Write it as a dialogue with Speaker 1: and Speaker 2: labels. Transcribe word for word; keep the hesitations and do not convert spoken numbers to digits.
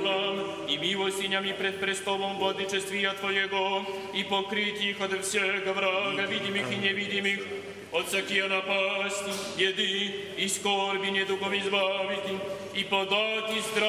Speaker 1: делам и милостинями пред престолом владычествия Твоего, и покрыть их от всега врага, видимых и невидимых, от всякие напасти, еды и скорби недугов избавить, и подать и здравие